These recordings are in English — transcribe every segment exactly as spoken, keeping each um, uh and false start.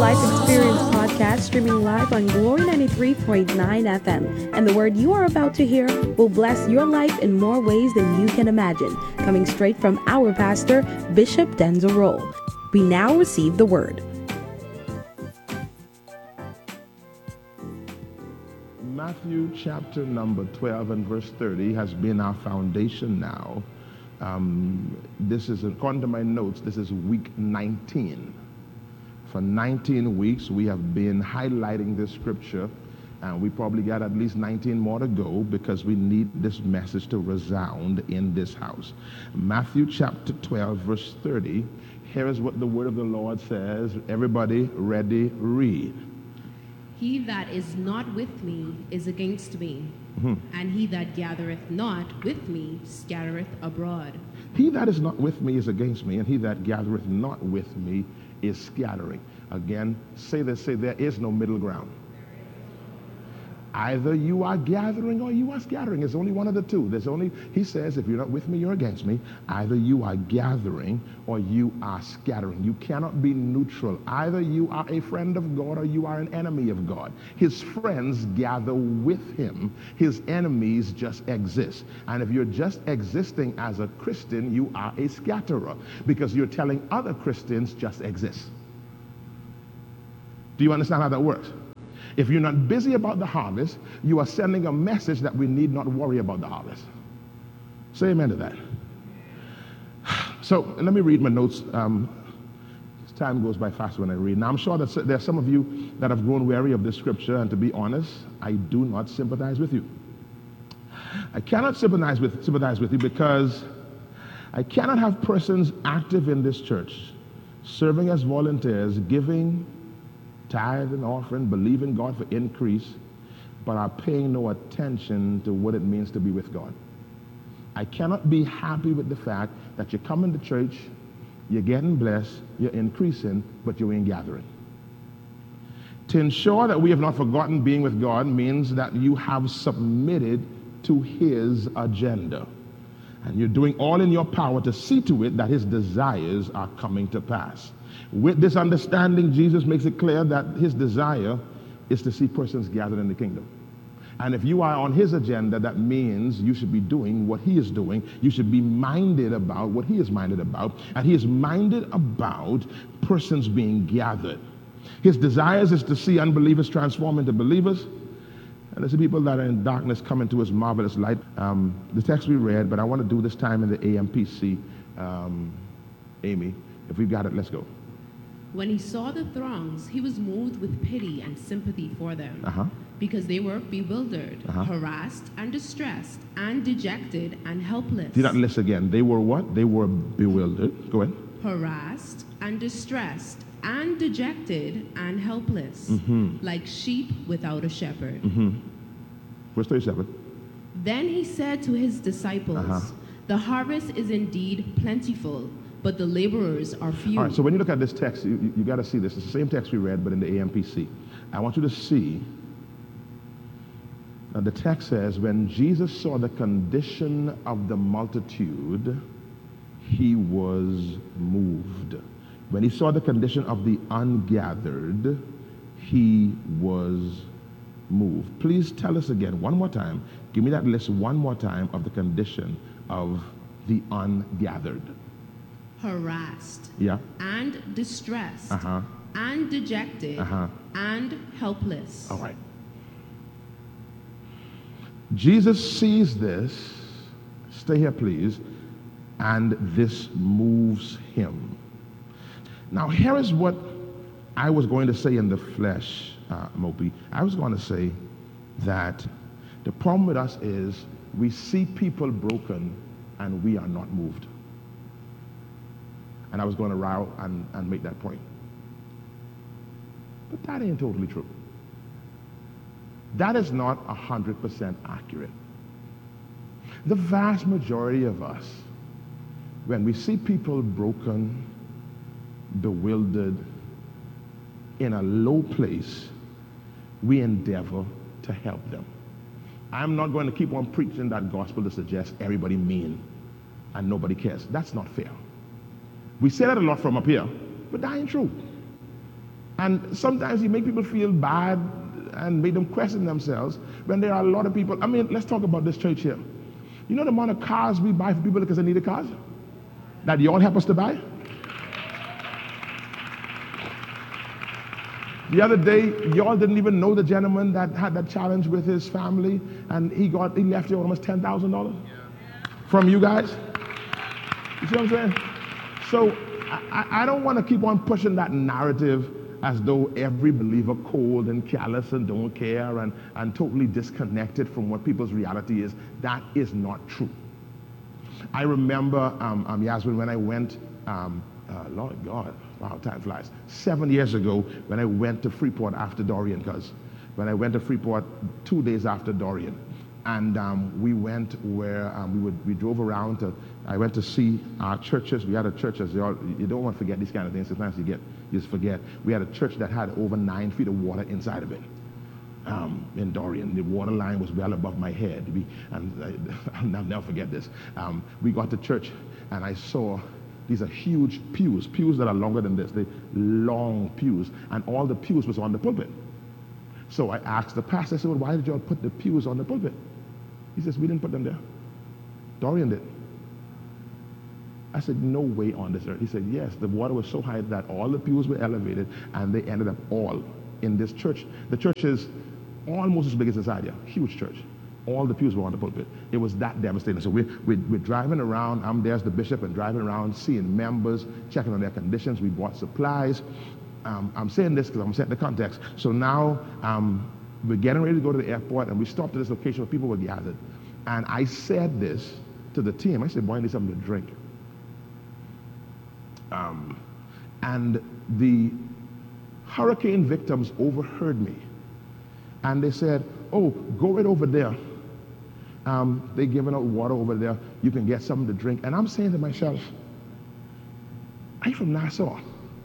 Life Experience podcast streaming live on Glory ninety-three point nine F M. And the word you are about to hear will bless your life in more ways than you can imagine. Coming straight from our pastor, Bishop Denzel Rolle. We now receive the word. Matthew chapter number twelve and verse thirty has been our foundation now. Um, this is, according to my notes, this is week nineteen. For nineteen weeks, we have been highlighting this scripture, and we probably got at least nineteen more to go because we need this message to resound in this house. Matthew chapter twelve, verse thirty. Here is what the word of the Lord says. Everybody ready, read. He that is not with me is against me, mm-hmm. and he that gathereth not with me scattereth abroad. He that is not with me is against me, and he that gathereth not with me is scattering. Again, say this, say there is no middle ground. Either you are gathering or you are scattering. There's only one of the two. There's only, he says, if you're not with me, you're against me. Either you are gathering or you are scattering. You cannot be neutral. Either you are a friend of God or you are an enemy of God. His friends gather with him. His enemies just exist. And if you're just existing as a Christian, you are a scatterer because you're telling other Christians just exist. Do you understand how that works? If you're not busy about the harvest, you are sending a message that we need not worry about the harvest. Say amen to that. So let me read my notes. Um, time goes by fast when I read. Now I'm sure that there are some of you that have grown weary of this scripture, and to be honest, I do not sympathize with you. I cannot sympathize with, sympathize with you because I cannot have persons active in this church, serving as volunteers, giving tithe and offering, believing God for increase, but are paying no attention to what it means to be with God. I cannot be happy with the fact that you're coming to church, you're getting blessed, you're increasing, but you ain't gathering. To ensure that we have not forgotten being with God means that you have submitted to his agenda. And you're doing all in your power to see to it that his desires are coming to pass. With this understanding, Jesus makes it clear that his desire is to see persons gathered in the kingdom. And if you are on his agenda, that means you should be doing what he is doing. You should be minded about what he is minded about. And he is minded about persons being gathered. His desires is to see unbelievers transform into believers. And there's people that are in darkness come into his marvelous light. Um, the text we read, but I want to do this time in the A M P C. Um, Amy, if we've got it, let's go. When he saw the throngs, he was moved with pity and sympathy for them, uh-huh. because they were bewildered, uh-huh. harassed and distressed, and dejected and helpless. Did not listen again. They were what? They were bewildered. Go ahead. Harassed and distressed and dejected and helpless, mm-hmm. like sheep without a shepherd. Mm-hmm. Verse thirty-seven. Then he said to his disciples, uh-huh. the harvest is indeed plentiful, but the laborers are few. All right, so when you look at this text, you, you, you got to see this. It's the same text we read, but in the A M P C. I want you to see that the text says, when Jesus saw the condition of the multitude, he was moved. When he saw the condition of the ungathered, he was moved. Please tell us again, one more time. Give me that list one more time of the condition of the ungathered. Harassed, yeah, and distressed, uh-huh. and dejected, uh-huh. and helpless. All right. Jesus sees this, stay here please, and this moves him. Now here is what I was going to say in the flesh, uh, Mopi. I was going to say that the problem with us is we see people broken and we are not moved. And I was going to row and, and make that point. But that ain't totally true. That is not one hundred percent accurate. The vast majority of us, when we see people broken, bewildered, in a low place, we endeavor to help them. I'm not going to keep on preaching that gospel to suggest everybody mean and nobody cares. That's not fair. We say that a lot from up here, but that ain't true. And sometimes you make people feel bad and make them question themselves when there are a lot of people. I mean, let's talk about this church here. You know the amount of cars we buy for people because they need a car? That you all help us to buy? The other day, y'all didn't even know the gentleman that had that challenge with his family, and he got he left you almost ten thousand dollars from you guys. You see what I'm saying? So I, I don't want to keep on pushing that narrative as though every believer cold and callous and don't care and, and totally disconnected from what people's reality is. That is not true. I remember, um, um, Yasmin, when I went, um, uh, Lord God, wow, time flies. Seven years ago, when I went to Freeport after Dorian, because when I went to Freeport two days after Dorian, and um, we went where um, we would we drove around to. I went to see our churches. We had a church, as you all, you don't want to forget these kind of things. Sometimes you get you just forget. We had a church that had over nine feet of water inside of it. Um, in Dorian, the water line was well above my head. We, and I, I'll never forget this. Um, we got to church, and I saw these are huge pews, pews that are longer than this. They long pews, and all the pews was on the pulpit. So I asked the pastor. I said, "Well, why did you all put the pews on the pulpit?" He says, "We didn't put them there. Dorian did." I said, "No way on this earth." He said, "Yes, the water was so high that all the pews were elevated, and they ended up all in this church. The church is almost as big as Azadia, huge church. All the pews were on the pulpit. It was that devastating." So we're, we're, we're driving around. I'm there as the bishop and driving around, seeing members, checking on their conditions. We bought supplies. Um, I'm saying this because I'm setting the context. So now um, we're getting ready to go to the airport, and we stopped at this location where people were gathered. And I said this to the team. I said, "Boy, I need something to drink." Um, and the hurricane victims overheard me. And they said, "Oh, go right over there. Um, they're giving out water over there. You can get something to drink." And I'm saying to myself, I'm from Nassau.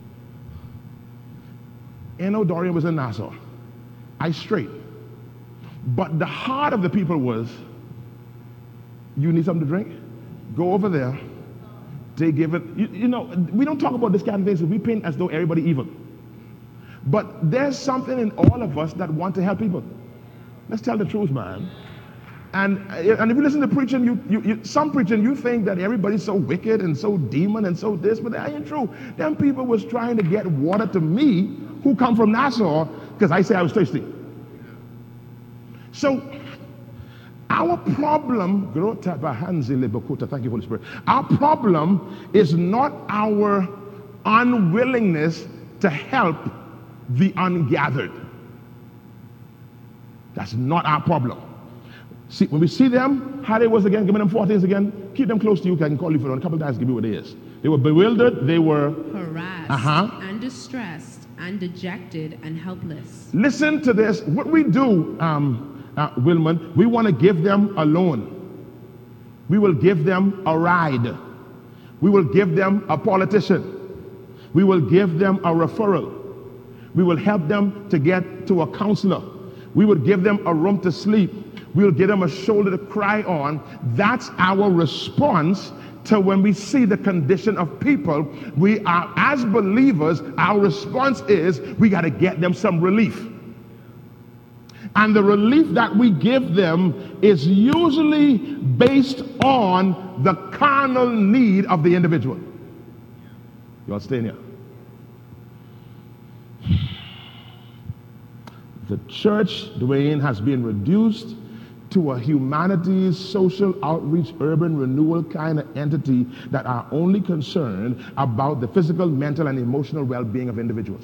N O Dorian was in Nassau. I straight. But the heart of the people was, you need something to drink? Go over there. They give it. You, you know, we don't talk about this kind of things. We paint as though everybody evil. But there's something in all of us that want to help people. Let's tell the truth, man. And, and if you listen to preaching, you, you, you, some preaching, you think that everybody's so wicked and so demon and so this, but that ain't true. Them people was trying to get water to me who come from Nassau because I say I was thirsty. So our problem, thank you, Holy Spirit. Our problem is not our unwillingness to help the ungathered. That's not our problem. See, when we see them, how they was again, giving them four things again, keep them close to you. I can call you for a couple of times, give you what it is. They were bewildered, they were harassed uh-huh. and distressed and dejected and helpless. Listen to this. What we do, um, uh, Wilman, we want to give them a loan. We will give them a ride. We will give them a politician. We will give them a referral. We will help them to get to a counselor. We will give them a room to sleep. We'll give them a shoulder to cry on. That's our response to when we see the condition of people. We are, as believers, our response is we got to get them some relief. And the relief that we give them is usually based on the carnal need of the individual. You all staying here? The church, Dwayne, has been reduced to a humanities, social outreach, urban renewal kind of entity that are only concerned about the physical, mental, and emotional well-being of individuals.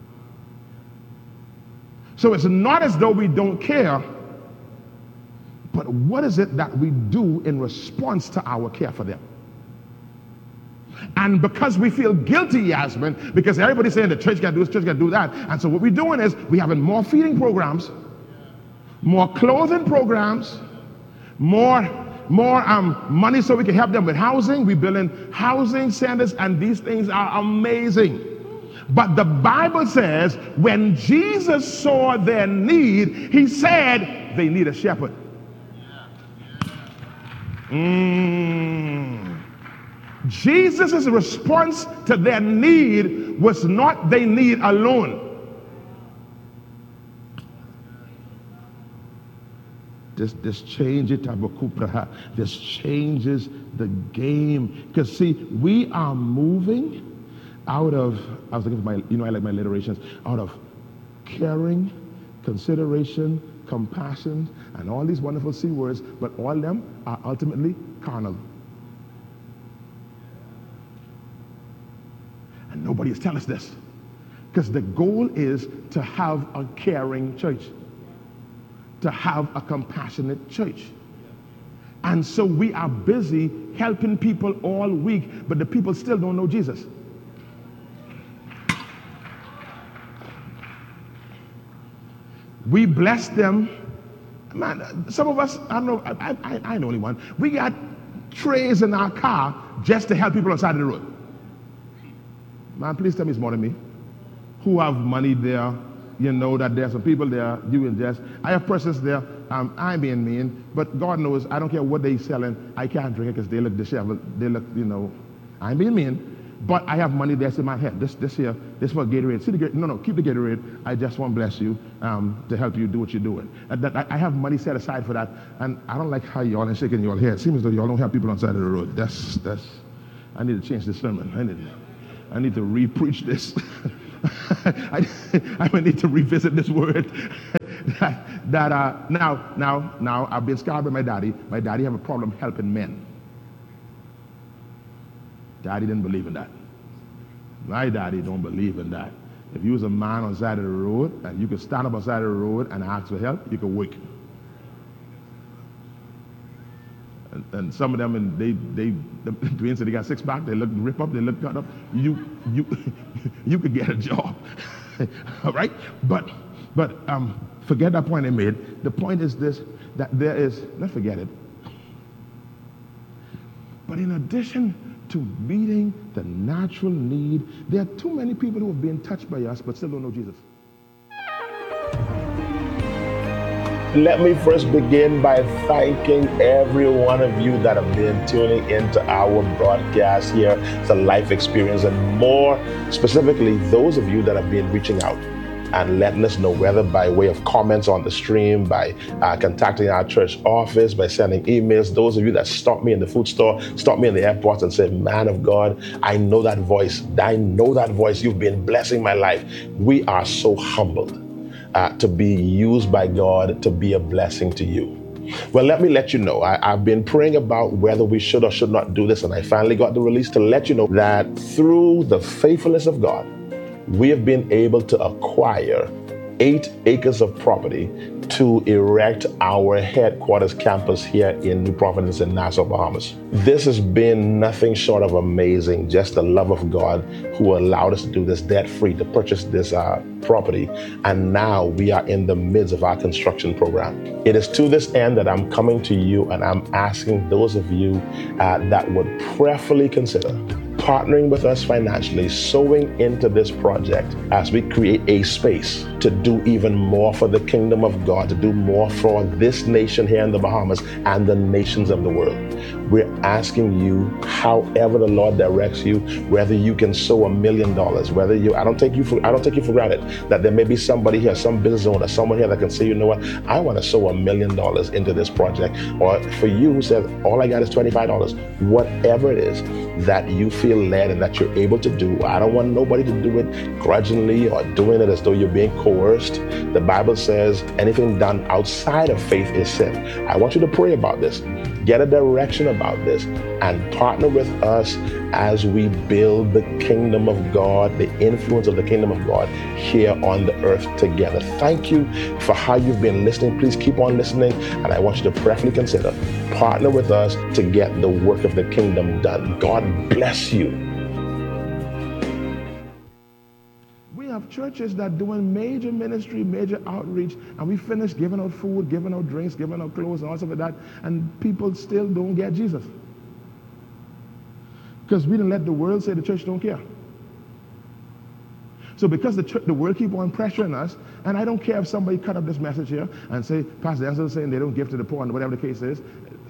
So it's not as though we don't care, but what is it that we do in response to our care for them? And because we feel guilty, Yasmin, because everybody's saying the church can do this, church can do that, and so what we're doing is we're having more feeding programs, more clothing programs, more more um, money so we can help them with housing. We're building housing centers, and these things are amazing. But the Bible says when Jesus saw their need, he said they need a shepherd. Mm. Jesus' response to their need was not they need a loan. this, this changes this changes the game. Because see, we are moving out of, I was looking for my, you know, I like my alliterations, out of caring, consideration, compassion, and all these wonderful C words, but all of them are ultimately carnal. And nobody is telling us this. Because the goal is to have a caring church, to have a compassionate church. And so we are busy helping people all week, but the people still don't know Jesus. We bless them. Man, some of us, I don't know, I, I, I know only one. We got trays in our car just to help people on the side of the road. Man, please tell me it's more than me. Who have money there, you know that there's some people there, you and Jess. I have persons there, um, I'm being mean, but God knows, I don't care what they selling, I can't drink it because they look disheveled, they look, you know, I'm being mean, but I have money that's in my head. This this here, this for Gatorade. See the Gatorade, no, no, keep the Gatorade. I just want to bless you um, to help you do what you're doing. And that, I, I have money set aside for that, and I don't like how y'all are shaking your head. It seems as though y'all don't have people on the side of the road. That's, that's, I need to change this sermon. I need, I need to re-preach this. I, I need to revisit this word. that that uh, now, now, now, I've been scarred by my daddy. My daddy have a problem helping men. Daddy didn't believe in that. My daddy don't believe in that. If you was a man on the side of the road and you could stand up on the side of the road and ask for help, you could work. And, and some of them, and they, they, the twins said they got six pack, they look rip up, they look cut up. You, you, you could get a job, all right? But, but um, forget that point I made. The point is this: that there is, let's forget it. But in addition to meeting the natural need, there are too many people who have been touched by us but still don't know Jesus. Let me first begin by thanking every one of you that have been tuning into our broadcast here, the Life Experience, and more specifically, those of you that have been reaching out and letting us know, whether by way of comments on the stream, by uh, contacting our church office, by sending emails. Those of you that stop me in the food store, stop me in the airport and say, man of God, I know that voice. I know that voice. You've been blessing my life. We are so humbled uh, to be used by God to be a blessing to you. Well, let me let you know, I, I've been praying about whether we should or should not do this, and I finally got the release to let you know that through the faithfulness of God, we have been able to acquire eight acres of property to erect our headquarters campus here in New Providence in Nassau, Bahamas. This has been nothing short of amazing, just the love of God who allowed us to do this debt-free, to purchase this uh, property. And now we are in the midst of our construction program. It is to this end that I'm coming to you and I'm asking those of you uh, that would prayerfully consider partnering with us financially, sowing into this project as we create a space to do even more for the kingdom of God, to do more for this nation here in the Bahamas and the nations of the world. We're asking you, however the Lord directs you, whether you can sow a million dollars, whether you, I don't take you for, I don't take you for granted that there may be somebody here, some business owner, someone here that can say, you know what, I want to sow a million dollars into this project. Or for you who says, all I got is twenty-five dollars, whatever it is that you feel led and that you're able to do. I don't want nobody to do it grudgingly or doing it as though you're being coerced. The Bible says anything done outside of faith is sin. I want you to pray about this, get a direction about this, and partner with us as we build the kingdom of God, the influence of the kingdom of God here on the earth together. Thank you for how you've been listening. Please keep on listening, and I want you to prayerfully consider partner with us to get the work of the kingdom done. God bless you. We have churches that are doing major ministry, major outreach, and we finish giving out food, giving out drinks, giving out clothes, and all stuff like that, and people still don't get Jesus. Because we didn't let the world say the church don't care. So because the, church, the world keep on pressuring us, and I don't care if somebody cut up this message here and say, Pastor Denzel is saying they don't give to the poor, and whatever the case is.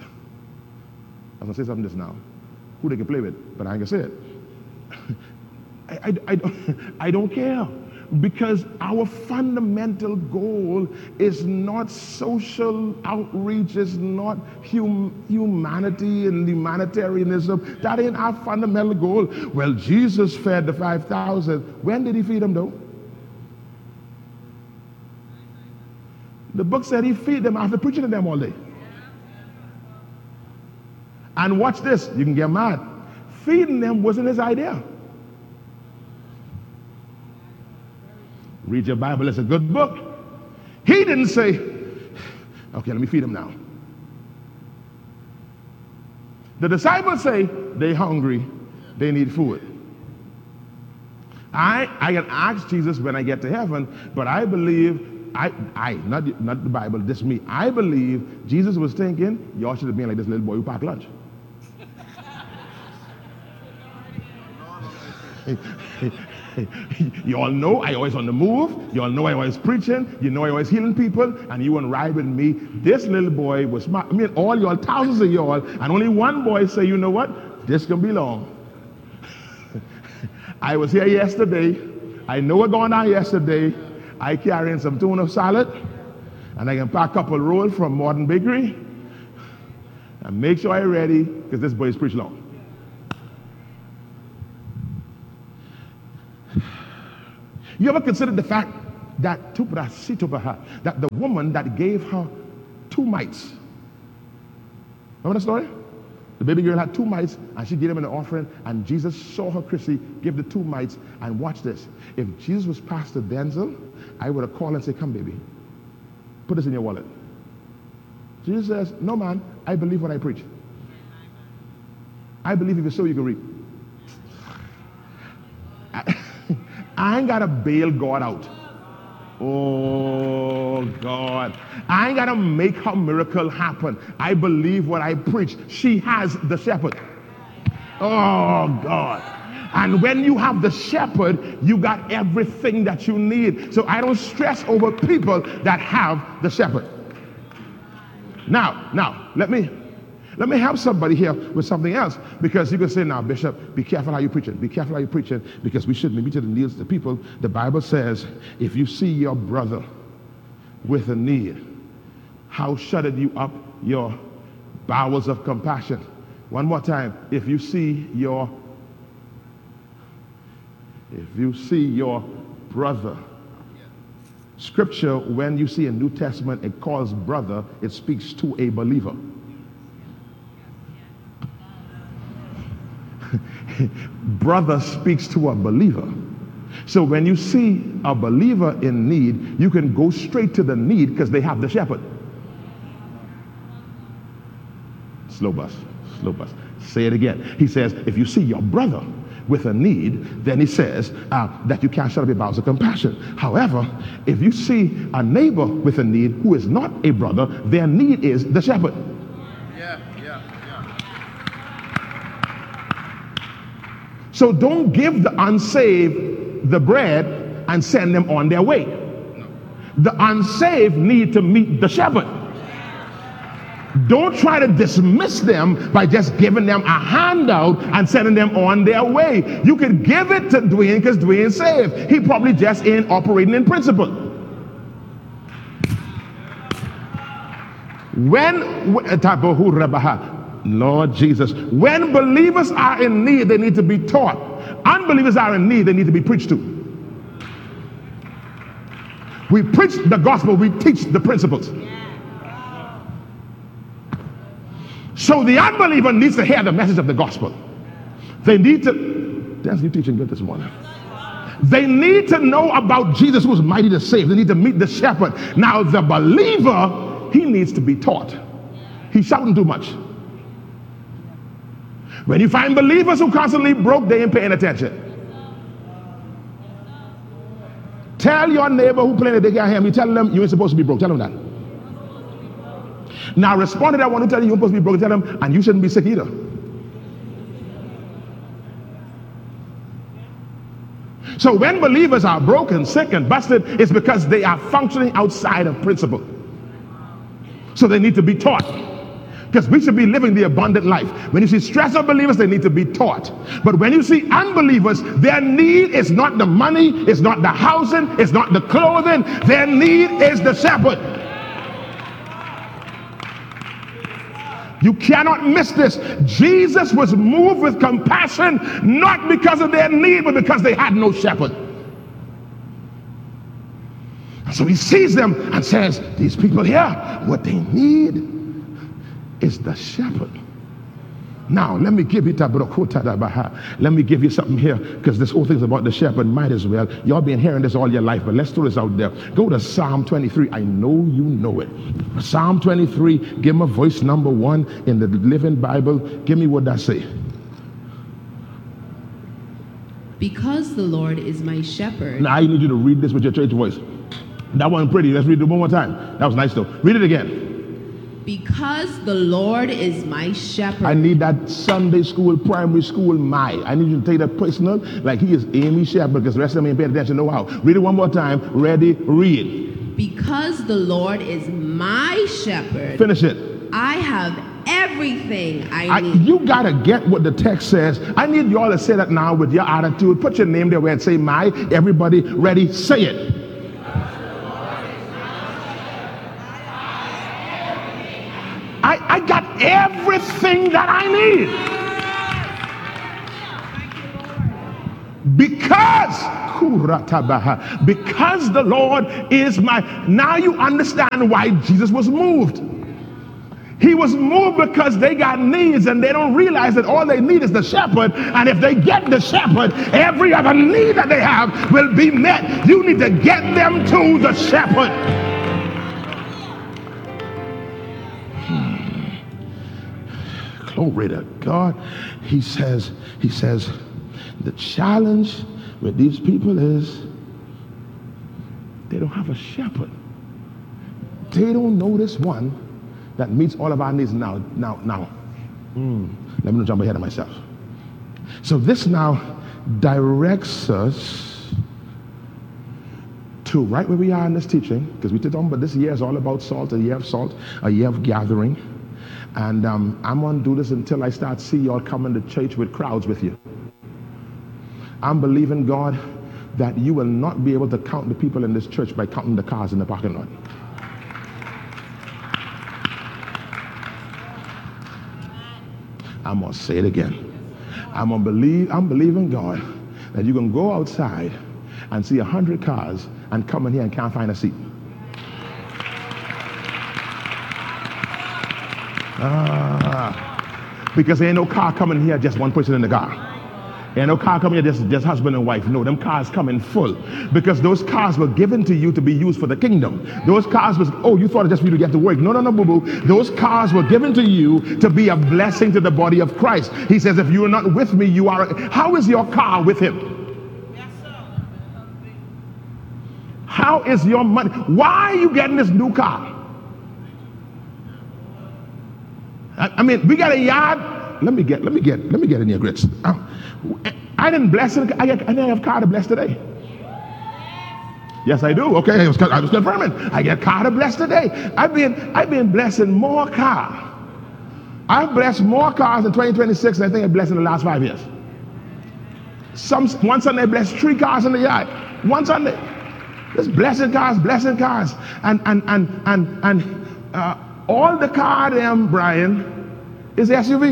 I was going to say something just now. Who they can play with, but I ain't going to say it. I, I, I, don't, I don't care. Because our fundamental goal is not social outreach, is not hum, humanity and humanitarianism. That ain't our fundamental goal. Well, Jesus fed the five thousand. When did he feed them though? The book said he feed them after preaching to them all day. And watch this, you can get mad. Feeding them wasn't his idea. Read your Bible, it's a good book. He didn't say, okay, let me feed them now. The disciples say, they hungry, they need food. I, I can ask Jesus when I get to heaven, but I believe, I, I not, not the Bible, this me, I believe Jesus was thinking, y'all should have been like this little boy who packed lunch. You all know I always on the move. You all know I always preaching. You know I always healing people. And you want to ride with me. This little boy was smart. I mean, all y'all, thousands of y'all, and only one boy say, you know what? This can be long. I was here yesterday. I know what going on yesterday. I carrying some tuna salad. And I can pack a couple rolls from Modern Bakery. And make sure I'm ready, because this boy is preach long. You ever considered the fact that that the woman that gave her two mites? Remember the story? The baby girl had two mites and she gave them an offering, and Jesus saw her, Chrissy, give the two mites. And watch this. If Jesus was Pastor Denzel, I would have called and said, come baby, put this in your wallet. Jesus says, no man, I believe what I preach. I believe if you sow, you can reap. I, I ain't got to bail God out. Oh, God. I ain't got to make her miracle happen. I believe what I preach. She has the shepherd. Oh, God. And when you have the shepherd, you got everything that you need. So I don't stress over people that have the shepherd. Now, now, let me... Let me help somebody here with something else, because you can say, now, Bishop, be careful how you preach it. Be careful how you preach it, because we shouldn't meet to the needs of the people. The Bible says, if you see your brother with a need, how shutted you up your bowels of compassion? One more time. If you see your, if you see your brother, Scripture, when you see a New Testament, it calls brother, it speaks to a believer. Brother speaks to a believer. So when you see a believer in need, you can go straight to the need because they have the shepherd. Slow bus, slow bus. Say it again. He says, if you see your brother with a need, then he says uh, that you can't shut up your bowels of compassion. However, if you see a neighbor with a need who is not a brother, their need is the shepherd. Yeah, yeah, yeah. So don't give the unsaved the bread and send them on their way. The unsaved need to meet the shepherd. Don't try to dismiss them by just giving them a handout and sending them on their way. You could give it to Dwayne because Dwayne's saved. He probably just ain't operating in principle. When, Lord Jesus, when believers are in need, they need to be taught. Unbelievers are in need, they need to be preached to. We preach the gospel, we teach the principles. So the unbeliever needs to hear the message of the gospel. They need to, that's you teaching good this morning. They need to know about Jesus who is mighty to save. They need to meet the shepherd. Now the believer, he needs to be taught. He's shouting too much. When you find believers who constantly broke, they ain't paying attention. Tell your neighbor who playing that they can't hear me, tell them you ain't supposed to be broke. Tell them that. Now respond to that one who tell you you're supposed to be broke. Tell them, and you shouldn't be sick either. So when believers are broken, sick, and busted, it's because they are functioning outside of principle. So they need to be taught. Because we should be living the abundant life. When you see stressed believers, they need to be taught. But when you see unbelievers, their need is not the money, it's not the housing, it's not the clothing. Their need is the shepherd. You cannot miss this. Jesus was moved with compassion, not because of their need, but because they had no shepherd. So he sees them and says, these people here, what they need is the shepherd. Now, let me give you let me give you something here, because this whole thing's about the shepherd. Might as well. Y'all been hearing this all your life, but let's throw this out there. Go to Psalm twenty-three. I know you know it. Psalm twenty-three, give me voice number one in the Living Bible. Give me what that say. Because the Lord is my shepherd. Now, I need you to read this with your church voice. That wasn't pretty. Let's read it one more time. That was nice, though. Read it again. Because the Lord is my shepherd. I need that Sunday school, primary school, my. I need you to take that personal, like he is Amy Shepherd, because the rest of them ain't paying attention, no how. Read it one more time. Ready, read. Because the Lord is my shepherd. Finish it. I have everything I, I need. You got to get what the text says. I need you all to say that now with your attitude. Put your name there where it say my. Everybody ready, say it. I, I got everything that I need. Because, because the Lord is my. Now you understand why Jesus was moved. He was moved because they got needs and they don't realize that all they need is the shepherd. And if they get the shepherd, every other need that they have will be met. You need to get them to the shepherd. Glory to God. He says, he says, the challenge with these people is they don't have a shepherd. They don't know this one that meets all of our needs now. Now, now. Mm, let me not jump ahead of myself. So this now directs us to right where we are in this teaching, because we did talk about this year is all about salt, a year of salt, a year of gathering. And um, I'm going to do this until I start see y'all coming to church with crowds with you. I'm believing God that you will not be able to count the people in this church by counting the cars in the parking lot. I'm going to say it again. I'm going to believe, I'm believing God that you can go outside and see a hundred cars and come in here and can't find a seat. Ah, because there ain't no car coming here, just one person in the car. There ain't no car coming here, just, just husband and wife. No, them cars coming full. Because those cars were given to you to be used for the kingdom. Those cars was, oh, you thought it just for you to get to work. No, no, no, boo-boo. Those cars were given to you to be a blessing to the body of Christ. He says, if you are not with me, you are. How is your car with him? Yes, sir. How is your money? Why are you getting this new car? I mean, we got a yard. Let me get, let me get, let me get in your grits. Um, I didn't bless it. I, get, I didn't have car to bless today. Yes, I do. Okay, I was, I was confirming. I get car to bless today. I've been, I've been blessing more car. I've blessed more cars in twenty twenty-six than I think I've blessed in the last five years. Some one Sunday I blessed three cars in the yard. One Sunday, just blessing cars, blessing cars, and and and and and. Uh, all the car them, Brian, is S U V.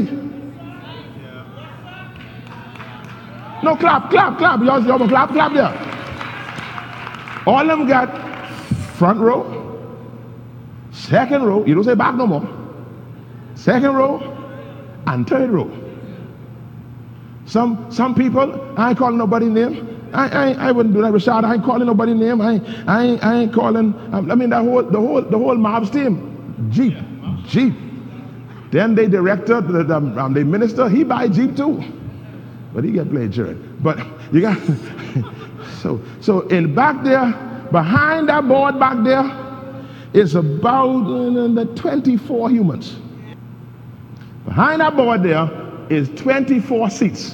No, clap, clap, clap. Y'all, y'all clap, clap there. All of them got front row, second row. You don't say back no more. Second row and third row. Some some people, I ain't calling nobody name. I, I I wouldn't do that, Rashad. I ain't calling nobody name. I I ain't, I ain't calling. Um, I mean the whole the whole the whole mob's team. Jeep, Jeep. Then they director, the, the, um, the minister, he buy Jeep too, but he get played church. But you got so so in back there, behind that board back there, is about uh, twenty-four humans. Behind that board there is twenty-four seats.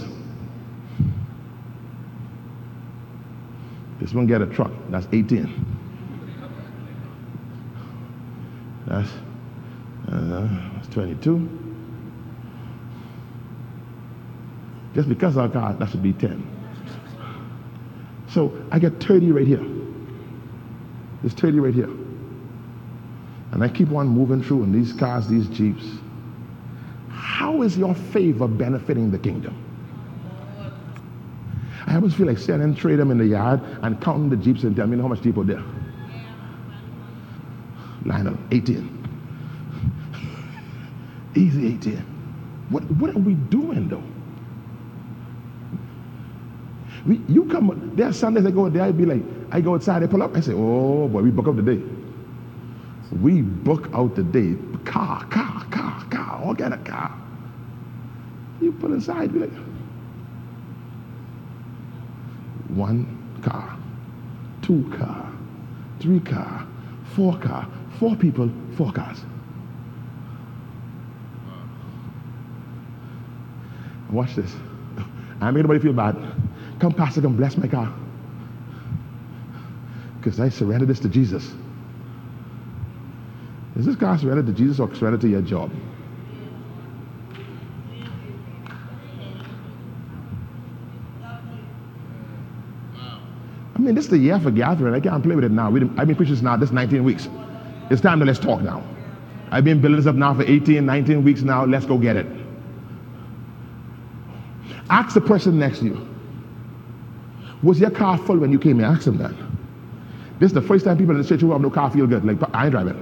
This one get a truck. That's eighteen. That's Uh, it's twenty-two. Just because of our car, that should be ten. So I get thirty right here. There's thirty right here. And I keep on moving through in these cars, these Jeeps. How is your favor benefiting the kingdom? I always feel like sitting and trade them in the yard and counting the Jeeps and telling me how much Jeep are there. Lionel, eighteen. Easy eighteen. What, what are we doing though? We, you come, there are Sundays I go there, I be like, I go outside, I pull up, I say, oh boy, we book out the day. We book out the day. Car, car, car, car, all kind of car. You pull inside, be like, one car, two car, three car, four car, four people, four cars. Watch this. I don't make anybody feel bad. Come, Pastor, come bless my car. Because I surrendered this to Jesus. Is this car surrendered to Jesus or surrendered to your job? I mean, this is the year for gathering. I can't play with it now. We I've been preaching this now, this nineteen weeks. It's time to let's talk now. I've been building this up now for eighteen, nineteen weeks now. Let's go get it. Ask the person next to you. Was your car full when you came here? Ask them that. This is the first time people in the church who have no car feel good. Like, I ain't driving.